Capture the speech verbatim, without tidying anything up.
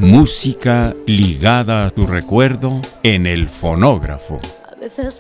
Música ligada a tu recuerdo en el fonógrafo. A veces